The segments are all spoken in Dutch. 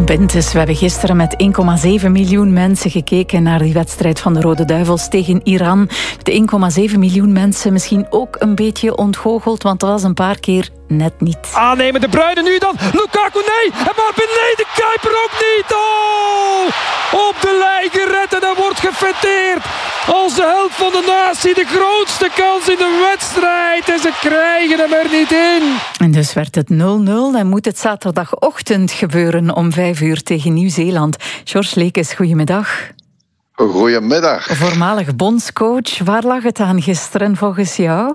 Bintes, we hebben gisteren met 1,7 miljoen mensen gekeken naar die wedstrijd van de Rode Duivels tegen Iran. De 1,7 miljoen mensen misschien ook een beetje ontgoocheld, want dat was een paar keer net niet. Aannemen, De Bruyne nu dan. Lukaku, nee. En Marvin, nee, de Kuiper ook niet. Oh! Op de lijn gered en hij wordt gefeteerd. Onze held van de natie, de grootste kans in de wedstrijd. En ze krijgen hem er niet in. En dus werd het 0-0 en moet het zaterdagochtend gebeuren om 5 uur tegen Nieuw-Zeeland. George Lekes, goedemiddag. Goedemiddag. Voormalig bondscoach, waar lag het aan gisteren volgens jou?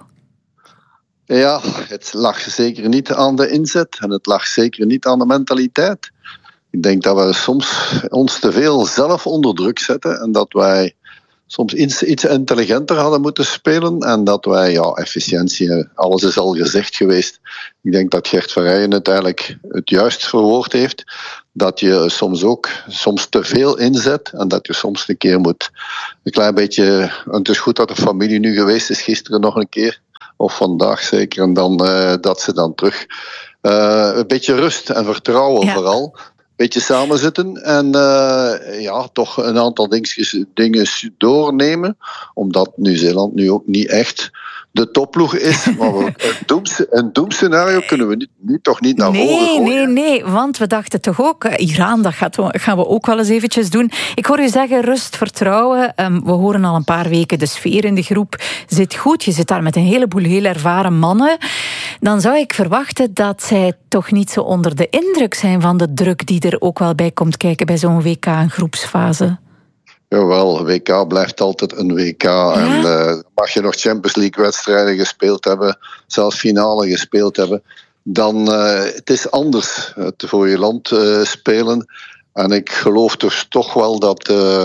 Ja, het lag zeker niet aan de inzet en het lag zeker niet aan de mentaliteit. Ik denk dat we soms ons te veel zelf onder druk zetten en dat wij soms iets intelligenter hadden moeten spelen en dat wij, efficiëntie, alles is al gezegd geweest. Ik denk dat Gert Verheijen het eigenlijk het juist verwoord heeft. Dat je soms te veel inzet en dat je soms een keer moet een klein beetje... En het is goed dat de familie nu geweest is, gisteren nog een keer. Of vandaag zeker. En dan dat ze dan terug een beetje rust en vertrouwen vooral. Een beetje samenzitten en toch een aantal dingen doornemen. Omdat Nieuw-Zeeland nu ook niet echt de topploeg is. Maar een doemscenario kunnen we toch niet naar voren gooien. Nee, want we dachten toch ook, Iran, dat gaan we ook wel eens eventjes doen. Ik hoor u zeggen, rust, vertrouwen. We horen al een paar weken, de sfeer in de groep zit goed. Je zit daar met een heleboel heel ervaren mannen. Dan zou ik verwachten dat zij toch niet zo onder de indruk zijn van de druk die er ook wel bij komt kijken bij zo'n WK, een groepsfase. Jawel, WK blijft altijd een WK. Ja? En mag je nog Champions League wedstrijden gespeeld hebben, zelfs finale gespeeld hebben, dan het is anders het voor je land spelen. En ik geloof dus toch wel dat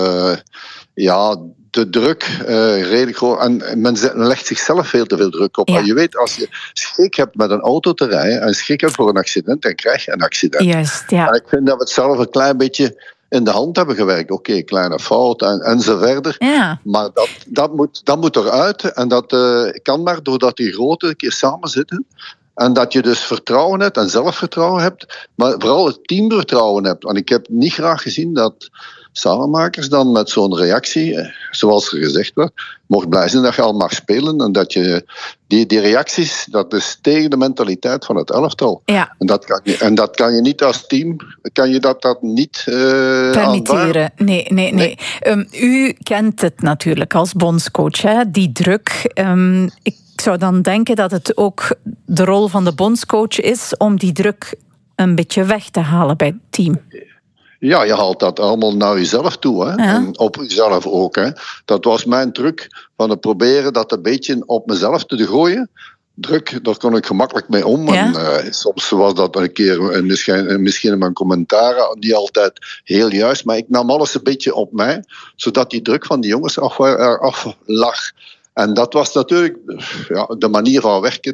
de druk redelijk groot... En men legt zichzelf veel te veel druk op. Ja. Je weet, als je schrik hebt met een auto te rijden en schrik hebt voor een accident, dan krijg je een accident. Juist, ja. En ik vind dat we het zelf een klein beetje in de hand hebben gewerkt. Oké, kleine fout en zo verder. Ja. Maar dat moet eruit. En dat kan maar doordat die grote een keer samen zitten. En dat je dus vertrouwen hebt en zelfvertrouwen hebt. Maar vooral het teamvertrouwen hebt. En ik heb niet graag gezien dat samenmakers dan met zo'n reactie, zoals er gezegd werd, mocht blij zijn dat je al mag spelen en dat je die reacties, dat is tegen de mentaliteit van het elftal. Ja. En dat kan je niet als team, kan je dat niet permitteren. Nee. U kent het natuurlijk als bondscoach, hè? Die druk. Ik zou dan denken dat het ook de rol van de bondscoach is om die druk een beetje weg te halen bij het team. Ja, je haalt dat allemaal naar jezelf toe. Hè? Ja. En op jezelf ook. Hè? Dat was mijn truc, van het proberen dat een beetje op mezelf te gooien. Druk, daar kon ik gemakkelijk mee om. Ja. En, soms was dat een keer misschien in mijn commentaar niet altijd heel juist. Maar ik nam alles een beetje op mij, zodat die druk van die jongens af lag. En dat was natuurlijk de manier van werken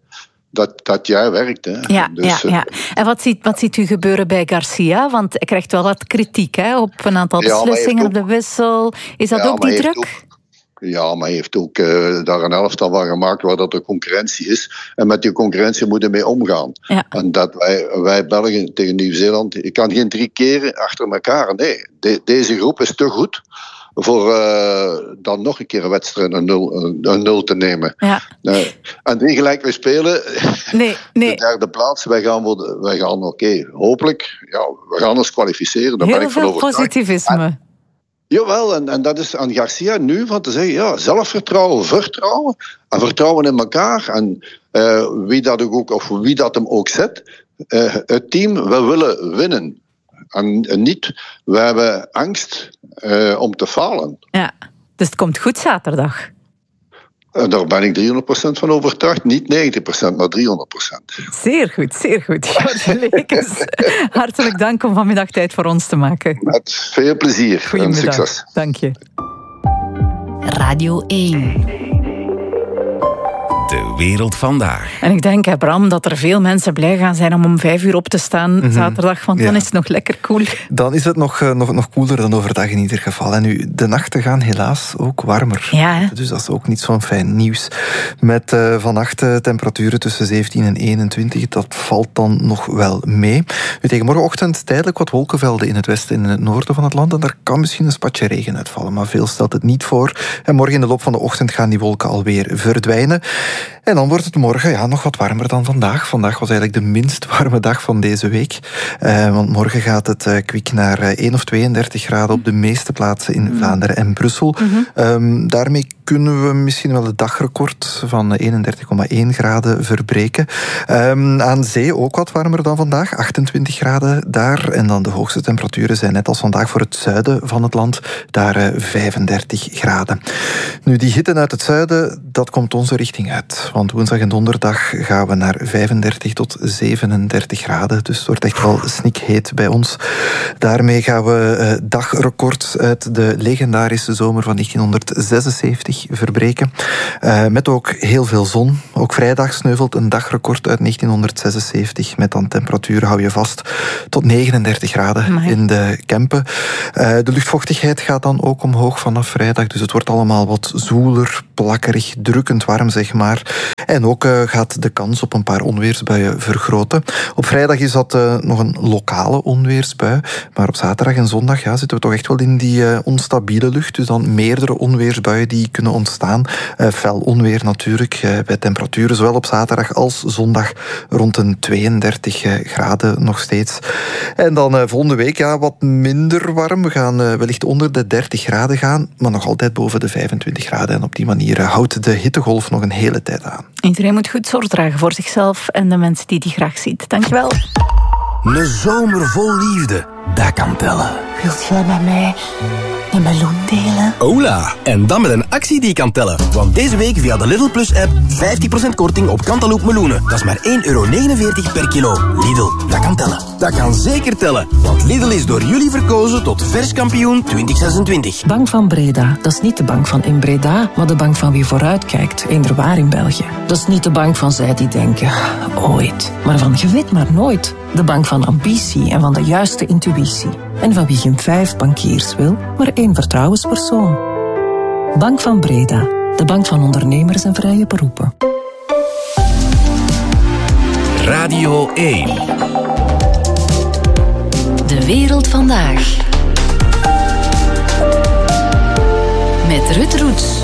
dat jij werkt. Hè. Ja. En wat ziet u gebeuren bij Garcia? Want hij krijgt wel wat kritiek op een aantal beslissingen op de wissel. Is dat ook die druk? Maar hij heeft ook daar een elftal van gemaakt waar dat de concurrentie is. En met die concurrentie moeten we mee omgaan. Ja. En dat wij Belgen tegen Nieuw-Zeeland, je kan geen 3 keren achter elkaar. Nee, deze groep is te goed voor dan nog een keer een wedstrijd een 0 te nemen. Ja. En die gelijk weer spelen. Nee. De derde plaats. Wij gaan hopelijk. We gaan ons kwalificeren. Daar ben ik van overtuigd. Heel veel positivisme. Jawel, en dat is aan Garcia nu van te zeggen, zelfvertrouwen, vertrouwen. En vertrouwen in elkaar. En wie dat hem ook zet. Het team, we willen winnen. En niet, we hebben angst om te falen. Ja, dus het komt goed zaterdag. Daar ben ik 300% van overtuigd. Niet 90%, maar 300%. Zeer goed. George Lekes, hartelijk dank om vanmiddag tijd voor ons te maken. Met veel plezier en succes. Dank je. Radio 1. De Wereld Vandaag. En ik denk, Bram, dat er veel mensen blij gaan zijn om 5 uur op te staan zaterdag, want dan is het nog lekker koel. Dan is het nog koeler dan overdag in ieder geval. En nu, de nachten gaan helaas ook warmer. Ja, hè? Dus dat is ook niet zo'n fijn nieuws. Met vannacht temperaturen tussen 17 en 21, dat valt dan nog wel mee. Nu, tegen morgenochtend tijdelijk wat wolkenvelden in het westen en in het noorden van het land. En daar kan misschien een spatje regen uitvallen, maar veel stelt het niet voor. En morgen in de loop van de ochtend gaan die wolken alweer verdwijnen. En dan wordt het morgen nog wat warmer dan vandaag. Vandaag was eigenlijk de minst warme dag van deze week. Want morgen gaat het kwik naar 1 of 32 graden op de meeste plaatsen in Vlaanderen en Brussel. Daarmee kunnen we misschien wel het dagrecord van 31,1 graden verbreken. Aan zee ook wat warmer dan vandaag, 28 graden daar. En dan de hoogste temperaturen zijn net als vandaag voor het zuiden van het land, daar 35 graden. Nu, die hitte uit het zuiden, dat komt onze richting uit. Want woensdag en donderdag gaan we naar 35 tot 37 graden. Dus het wordt echt wel snikheet bij ons. Daarmee gaan we dagrecords uit de legendarische zomer van 1976 verbreken. Met ook heel veel zon. Ook vrijdag sneuvelt een dagrecord uit 1976. Met dan temperatuur, hou je vast, tot 39 graden in de Kempen. De luchtvochtigheid gaat dan ook omhoog vanaf vrijdag. Dus het wordt allemaal wat zwoeler, plakkerig, drukkend warm, zeg maar. En ook gaat de kans op een paar onweersbuien vergroten. Op vrijdag is dat nog een lokale onweersbui. Maar op zaterdag en zondag zitten we toch echt wel in die onstabiele lucht. Dus dan meerdere onweersbuien die kunnen ontstaan. Fel onweer natuurlijk, bij temperaturen zowel op zaterdag als zondag rond een 32 graden nog steeds. En dan volgende week wat minder warm. We gaan wellicht onder de 30 graden gaan, maar nog altijd boven de 25 graden. En op die manier houdt de hittegolf nog een hele tijd aan. Iedereen moet goed zorg dragen voor zichzelf en de mensen die graag ziet. Dankjewel. Een zomer vol liefde, dat kan tellen. Wilt jij met mij een meloen delen? Hola, en dan met een actie die kan tellen. Want deze week via de Lidl Plus app 50% korting op Cantaloupe meloenen. Dat is maar €1,49 per kilo. Lidl, dat kan tellen. Dat kan zeker tellen. Want Lidl is door jullie verkozen tot verskampioen 2026. Bank van Breda, dat is niet de bank van in Breda, maar de bank van wie vooruitkijkt, inderwaar in België. Dat is niet de bank van zij die denken, ooit, maar van je weet maar nooit. De bank van ambitie en van de juiste intuïtie. En van wie geen 5 bankiers wil, maar 1 vertrouwenspersoon. Bank van Breda, de bank van ondernemers en vrije beroepen. Radio 1. De Wereld Vandaag. Met Ruud Roets.